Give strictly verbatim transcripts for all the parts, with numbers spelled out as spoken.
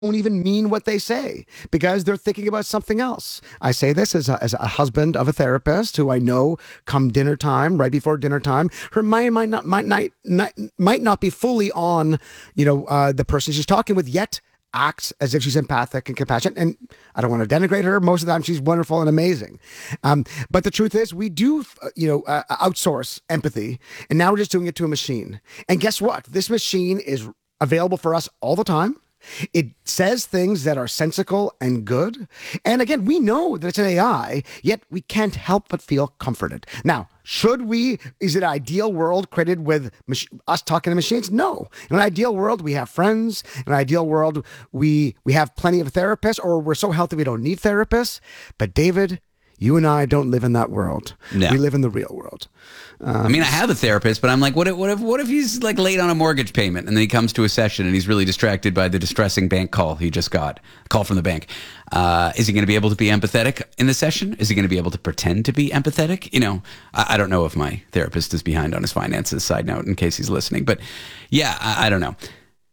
don't even mean what they say because they're thinking about something else. I say this as a, as a husband of a therapist who I know come dinner time, right before dinner time, her mind might not might not, not might not be fully on, you know, uh, the person she's talking with, yet acts as if she's empathic and compassionate. And I don't want to denigrate her. Most of the time she's wonderful and amazing. Um, but the truth is we do, uh, you know, uh, outsource empathy, and now we're just doing it to a machine. And guess what? This machine is available for us all the time. It says things that are sensical and good. And again, we know that it's an A I, yet we can't help but feel comforted. Now, should we, is it an ideal world created with mach- us talking to machines? No. In an ideal world, we have friends. In an ideal world, we, we have plenty of therapists, or we're so healthy we don't need therapists. But David, you and I don't live in that world. No. We live in the real world. Um, I mean, I have a therapist, but I'm like, what if, what if, what if he's like late on a mortgage payment and then he comes to a session and he's really distracted by the distressing bank call he just got, a call from the bank. Uh, is he going to be able to be empathetic in the session? Is he going to be able to pretend to be empathetic? You know, I, I don't know if my therapist is behind on his finances, side note, in case he's listening. But yeah, I, I don't know.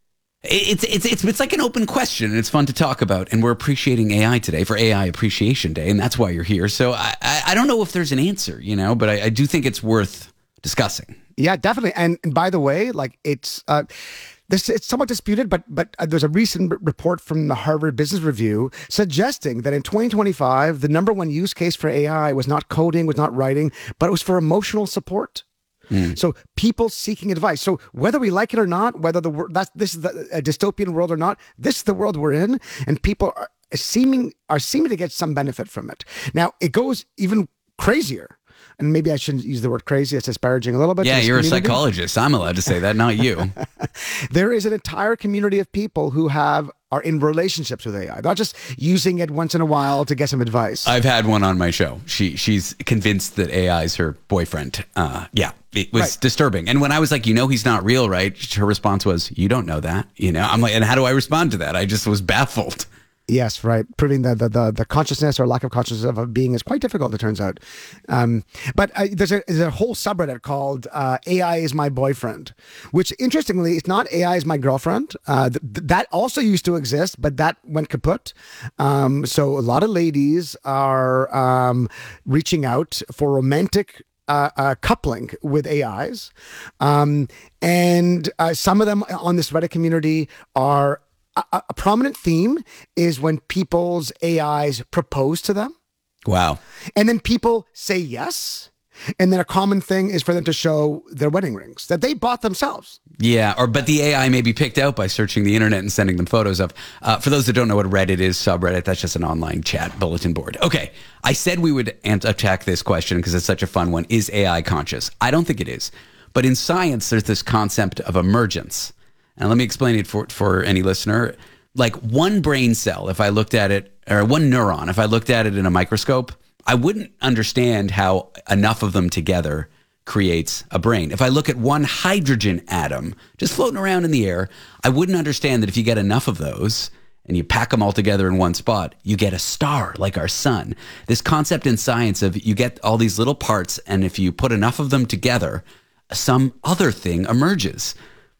It's it's it's it's like an open question, and it's fun to talk about. And we're appreciating A I today for A I Appreciation Day, and that's why you're here. So I I, I don't know if there's an answer, you know, but I, I do think it's worth discussing. Yeah, definitely. And, and by the way, like it's uh, this it's somewhat disputed, but but uh, there's a recent r- report from the Harvard Business Review suggesting that in twenty twenty-five, the number one use case for A I was not coding, was not writing, but it was for emotional support. Mm. So people seeking advice. So whether we like it or not, whether the wor- that's this is the, a dystopian world or not, this is the world we're in, and people are seeming are seeming to get some benefit from it. Now it goes even crazier. And maybe I shouldn't use the word crazy. It's disparaging a little bit. Yeah, you're community. A psychologist. I'm allowed to say that, not you. There is an entire community of people who have are in relationships with A I, not just using it once in a while to get some advice. I've had one on my show. She She's convinced that A I is her boyfriend. Uh, yeah, it was right. disturbing. And when I was like, you know, he's not real, right? Her response was, you don't know that. You know, I'm like, and how do I respond to that? I just was baffled. Yes, right. Proving the, the the the consciousness or lack of consciousness of a being is quite difficult, it turns out. Um, but uh, there's, a, there's a whole subreddit called uh, A I is my boyfriend, which interestingly, it's not A I is my girlfriend. Uh, th- that also used to exist, but that went kaput. Um, so a lot of ladies are um, reaching out for romantic Uh, uh, coupling with A Is. Um, and uh, some of them on this Reddit community are, a, a prominent theme is when people's A Is propose to them. Wow. And then people say yes. And then a common thing is for them to show their wedding rings that they bought themselves. Yeah, or but the A I may be picked out by searching the internet and sending them photos of. Uh, for those that don't know what Reddit is, subreddit, that's just an online chat bulletin board. Okay, I said we would attack this question because it's such a fun one. Is A I conscious? I don't think it is. But in science, there's this concept of emergence. And let me explain it for, for any listener. Like one brain cell, if I looked at it, or one neuron, if I looked at it in a microscope, I wouldn't understand how enough of them together creates a brain. If I look at one hydrogen atom just floating around in the air, I wouldn't understand that if you get enough of those and you pack them all together in one spot, you get a star like our sun. This concept in science of you get all these little parts, and if you put enough of them together, some other thing emerges.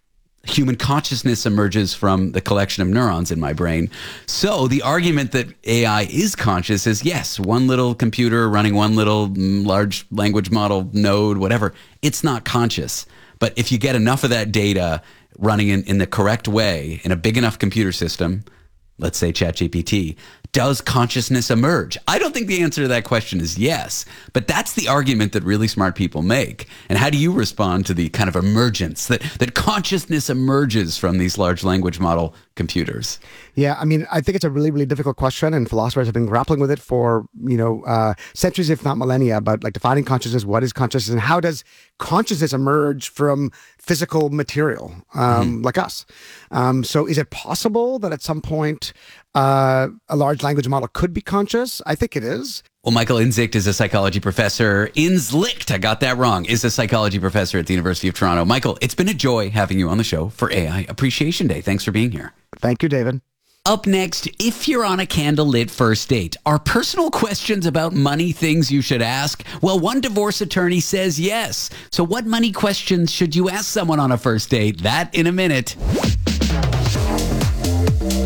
Human consciousness emerges from the collection of neurons in my brain. So the argument that A I is conscious is, yes, one little computer running one little large language model node, whatever, it's not conscious. But if you get enough of that data running in, in the correct way in a big enough computer system, let's say ChatGPT, does consciousness emerge? I don't think the answer to that question is yes, but that's the argument that really smart people make. And how do you respond to the kind of emergence that, that consciousness emerges from these large language model computers? Yeah, I mean, I think it's a really, really difficult question, and philosophers have been grappling with it for, you know, uh, centuries, if not millennia, about like defining consciousness, what is consciousness, and how does consciousness emerge from physical material um, mm-hmm. like us? Um, so is it possible that at some point uh, a large language model could be conscious? I think it is. Well, Michael Inzicht is a psychology professor. Inzlicht, I got that wrong, is a psychology professor at the University of Toronto. Michael, it's been a joy having you on the show for A I Appreciation Day. Thanks for being here. Thank you, David. Up next, if you're on a candlelit first date, are personal questions about money things you should ask? Well, one divorce attorney says yes. So what money questions should you ask someone on a first date? That in a minute.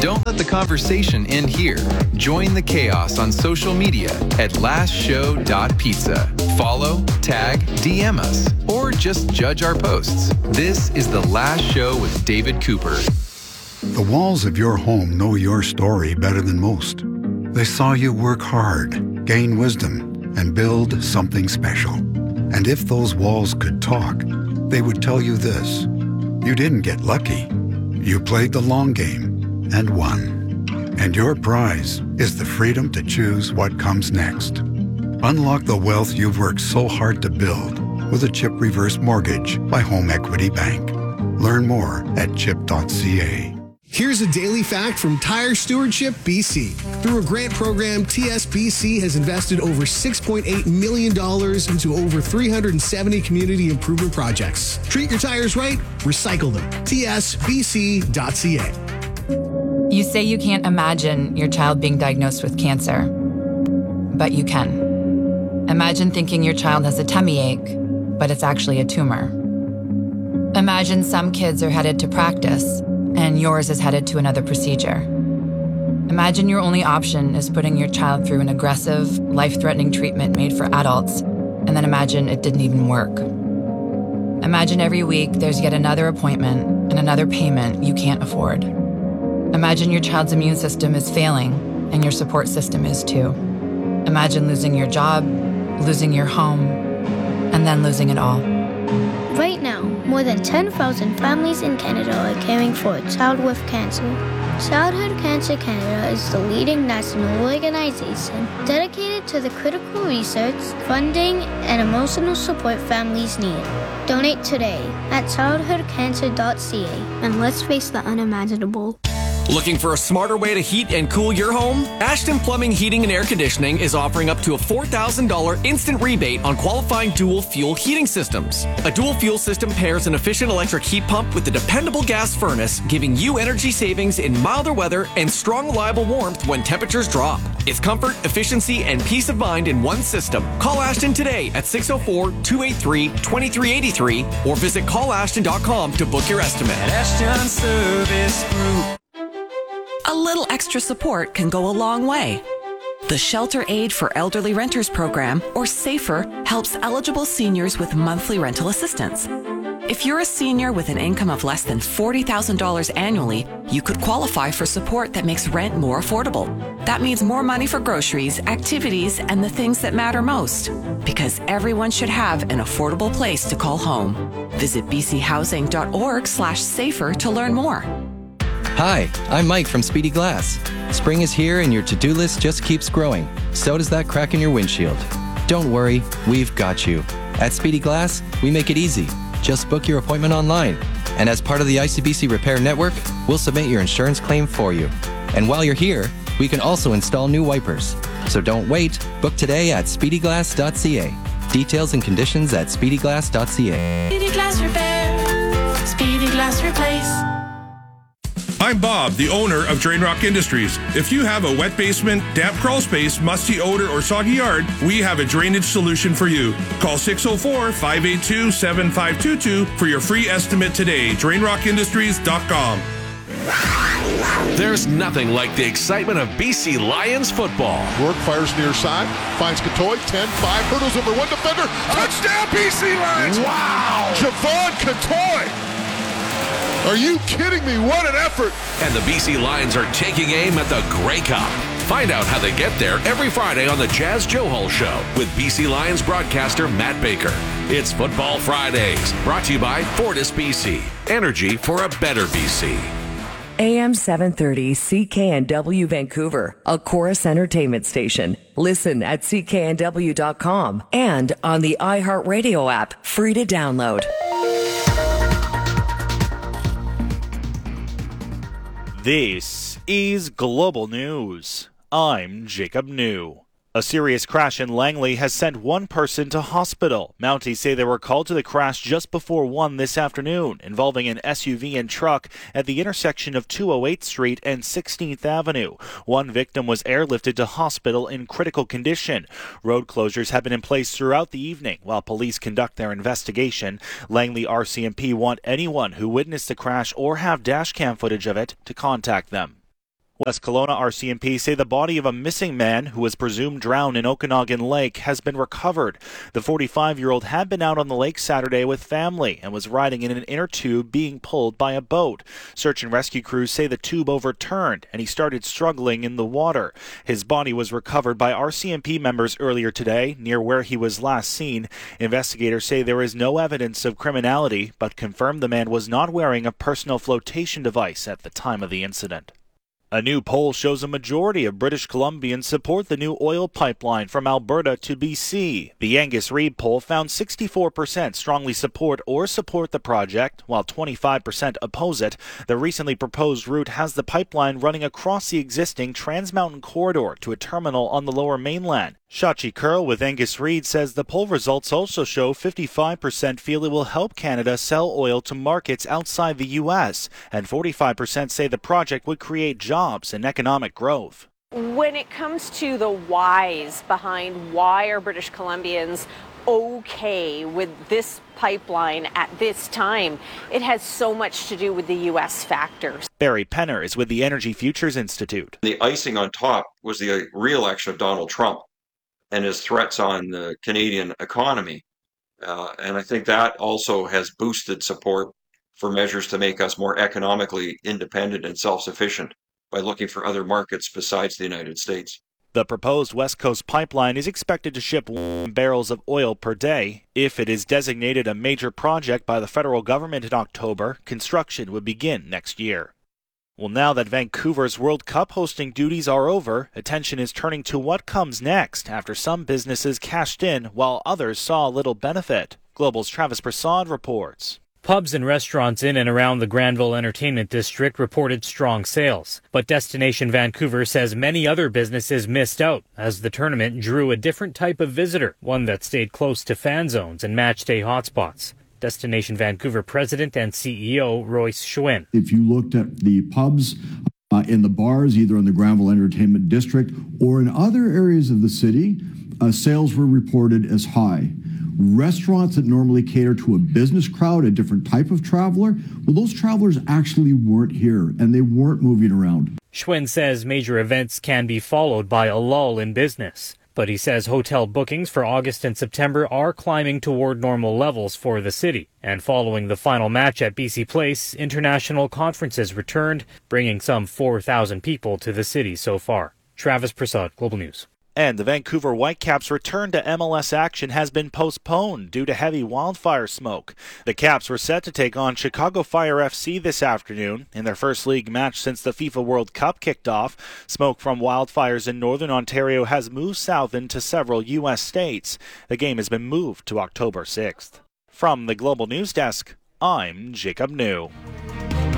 Don't let the conversation end here. Join the chaos on social media at last show dot pizza. Follow, tag, D M us, or just judge our posts. This is The Last Show with David Cooper. The walls of your home know your story better than most. They saw you work hard, gain wisdom, and build something special. And if those walls could talk, they would tell you this: you didn't get lucky. You played the long game and won. And your prize is the freedom to choose what comes next. Unlock the wealth you've worked so hard to build with a CHIP reverse mortgage by Home Equity Bank. Learn more at chip dot c a. Here's a daily fact from Tire Stewardship B C. Through a grant program, T S B C has invested over six point eight million dollars into over three hundred seventy community improvement projects. Treat your tires right, recycle them. T S B C dot c a. You say you can't imagine your child being diagnosed with cancer, but you can. Imagine thinking your child has a tummy ache, but it's actually a tumor. Imagine some kids are headed to practice, and yours is headed to another procedure. Imagine your only option is putting your child through an aggressive, life-threatening treatment made for adults, and then imagine it didn't even work. Imagine every week there's yet another appointment and another payment you can't afford. Imagine your child's immune system is failing, and your support system is too. Imagine losing your job, losing your home, and then losing it all. Right now, more than ten thousand families in Canada are caring for a child with cancer. Childhood Cancer Canada is the leading national organization dedicated to the critical research, funding, and emotional support families need. Donate today at childhood cancer dot c a and let's face the unimaginable. Looking for a smarter way to heat and cool your home? Ashton Plumbing, Heating and Air Conditioning is offering up to a four thousand dollars instant rebate on qualifying dual fuel heating systems. A dual fuel system pairs an efficient electric heat pump with a dependable gas furnace, giving you energy savings in milder weather and strong, reliable warmth when temperatures drop. It's comfort, efficiency, and peace of mind in one system. Call Ashton today at six oh four, two eight three, two three eight three or visit call ashton dot com to book your estimate. At Ashton Service Group. A little extra support can go a long way. The Shelter Aid for Elderly Renters program, or SAFER, helps eligible seniors with monthly rental assistance. If you're a senior with an income of less than forty thousand dollars annually, you could qualify for support that makes rent more affordable. That means more money for groceries, activities, and the things that matter most. Because everyone should have an affordable place to call home. Visit b c housing dot org slash safer to learn more. Hi, I'm Mike from Speedy Glass. Spring is here and your to-do list just keeps growing. So does that crack in your windshield. Don't worry, we've got you. At Speedy Glass, we make it easy. Just book your appointment online. And as part of the I C B C Repair Network, we'll submit your insurance claim for you. And while you're here, we can also install new wipers. So don't wait. Book today at speedy glass dot c a. Details and conditions at speedy glass dot c a. Speedy Glass Repair. Speedy Glass Replace. I'm Bob, the owner of Drain Rock Industries. If you have a wet basement, damp crawl space, musty odor, or soggy yard, we have a drainage solution for you. Call six oh four, five eight two, seven five two two for your free estimate today. drain rock industries dot com. There's nothing like the excitement of B C Lions football. Rourke fires near side, finds Katoy, ten five, hurdles over one defender. Touchdown B C Lions! Wow! Javon Katoy! Are you kidding me? What an effort! And the B C Lions are taking aim at the Grey Cup. Find out how they get there every Friday on the Jazz Joe Hall Show with B C Lions broadcaster Matt Baker. It's Football Fridays, brought to you by Fortis B C. Energy for a better B C. A M seven thirty C K N W Vancouver, a Chorus Entertainment station. Listen at c k n w dot com and on the iHeartRadio app, free to download. This is Global News. I'm Jacob New. A serious crash in Langley has sent one person to hospital. Mounties say they were called to the crash just before one this afternoon, involving an S U V and truck at the intersection of two oh eighth Street and sixteenth Avenue. One victim was airlifted to hospital in critical condition. Road closures have been in place throughout the evening while police conduct their investigation. Langley R C M P want anyone who witnessed the crash or have dash cam footage of it to contact them. West Kelowna R C M P say the body of a missing man who was presumed drowned in Okanagan Lake has been recovered. The forty-five-year-old had been out on the lake Saturday with family and was riding in an inner tube being pulled by a boat. Search and rescue crews say the tube overturned and he started struggling in the water. His body was recovered by R C M P members earlier today near where he was last seen. Investigators say there is no evidence of criminality, but confirm the man was not wearing a personal flotation device at the time of the incident. A new poll shows a majority of British Columbians support the new oil pipeline from Alberta to B C. The Angus Reid poll found sixty-four percent strongly support or support the project, while twenty-five percent oppose it. The recently proposed route has the pipeline running across the existing Trans Mountain corridor to a terminal on the Lower Mainland. Shachi Curl with Angus Reid says the poll results also show fifty-five percent feel it will help Canada sell oil to markets outside the U S, and forty-five percent say the project would create jobs and economic growth. When it comes to the whys behind why are British Columbians okay with this pipeline at this time, it has so much to do with the U S factors. Barry Penner is with the Energy Futures Institute. The icing on top was the re-election of Donald Trump and his threats on the Canadian economy. Uh, and I think that also has boosted support for measures to make us more economically independent and self-sufficient by looking for other markets besides the United States. The proposed West Coast pipeline is expected to ship one barrels of oil per day. If it is designated a major project by the federal government in October, construction would begin next year. Well, now that Vancouver's World Cup hosting duties are over, attention is turning to what comes next after some businesses cashed in while others saw little benefit. Global's Travis Prasad reports. Pubs and restaurants in and around the Granville Entertainment District reported strong sales, but Destination Vancouver says many other businesses missed out as the tournament drew a different type of visitor, one that stayed close to fan zones and match day hotspots. Destination Vancouver President and C E O Royce Schwinn. If you looked at the pubs uh, in the bars, either in the Granville Entertainment District or in other areas of the city, uh, sales were reported as high. Restaurants that normally cater to a business crowd, a different type of traveler, well, those travelers actually weren't here and they weren't moving around. Schwinn says major events can be followed by a lull in business. But he says hotel bookings for August and September are climbing toward normal levels for the city. And following the final match at B C Place, international conferences returned, bringing some four thousand people to the city so far. Travis Prasad, Global News. And the Vancouver Whitecaps' return to M L S action has been postponed due to heavy wildfire smoke. The Caps were set to take on Chicago Fire F C this afternoon in their first league match since the FIFA World Cup kicked off. Smoke from wildfires in northern Ontario has moved south into several U S states. The game has been moved to October sixth. From the Global News Desk, I'm Jacob New.